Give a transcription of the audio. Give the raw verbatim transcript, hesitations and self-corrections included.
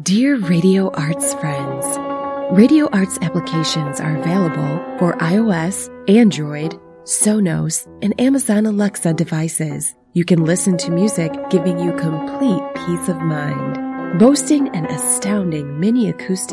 Dear Radio Arts friends, Radio Arts applications are available for iOS, Android, Sonos, and Amazon Alexa devices. You can listen to music giving you complete peace of mind. Boasting an astounding mini acoustic